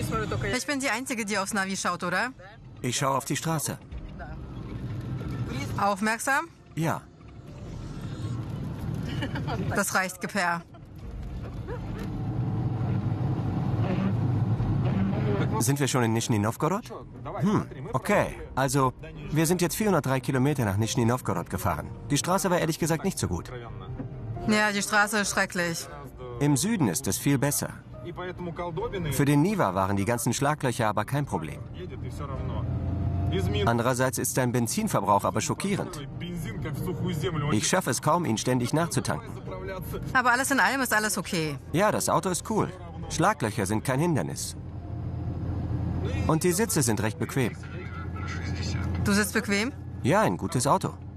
Ich bin die Einzige, die aufs Navi schaut, oder? Ich schaue auf die Straße. Aufmerksam? Ja. Das reicht, gib her. Sind wir schon in Nischni Nowgorod? Okay. Also, wir sind jetzt 403 Kilometer nach Nischni Nowgorod gefahren. Die Straße war ehrlich gesagt nicht so gut. Ja, die Straße ist schrecklich. Im Süden ist es viel besser. Für den Niva waren die ganzen Schlaglöcher aber kein Problem. Andererseits ist sein Benzinverbrauch aber schockierend. Ich schaffe es kaum, ihn ständig nachzutanken. Aber alles in allem ist alles okay. Ja, das Auto ist cool. Schlaglöcher sind kein Hindernis. Und die Sitze sind recht bequem. Du sitzt bequem? Ja, ein gutes Auto.